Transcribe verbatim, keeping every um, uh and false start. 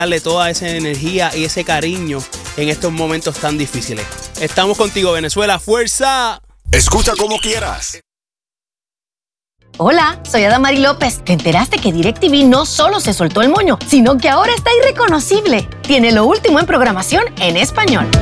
darle toda esa energía y ese cariño en estos momentos tan difíciles. Estamos contigo, Venezuela. ¡Fuerza! Escucha como quieras. Hola, soy Adamari López. ¿Te enteraste que DirecTV no solo se soltó el moño, sino que ahora está irreconocible? Tiene lo último en programación en español.